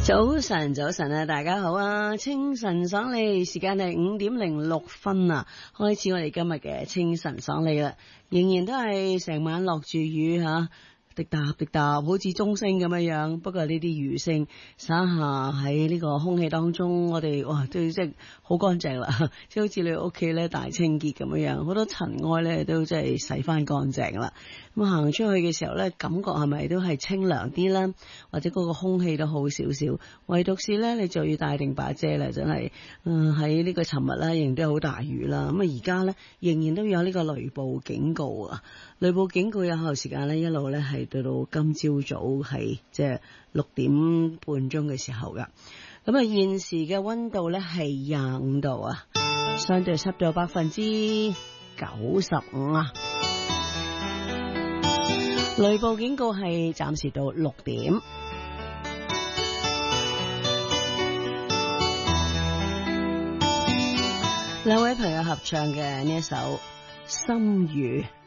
早晨啊，大家好啊！清晨爽利，時間係5:06啊，開始我哋今日嘅清晨爽利啦，仍然都係成晚落住雨吓。滴答滴答，好似鐘聲咁樣樣。不過呢啲雨聲灑下喺呢個空氣當中，我哋哇都即係好乾淨啦，即係好似你屋企咧大清潔咁樣樣，好多塵埃咧都即係洗翻乾淨啦。咁行出去嘅時候咧，感覺係咪都係清涼啲啦？或者嗰個空氣都好少少。唯獨是咧，你就要帶定把遮啦，真係。喺呢個尋日咧，仍然都有好大雨啦。咁啊，而家咧仍然都有呢個雷暴警告啊！雷暴警告有效時間咧，一路咧係到今朝早係即係6點半鐘嘅時候噶。咁啊，現時嘅溫度咧係25度啊，相對濕度95%啊。雷暴警告係暫時到6點。兩位朋友合唱嘅呢一首《心語》。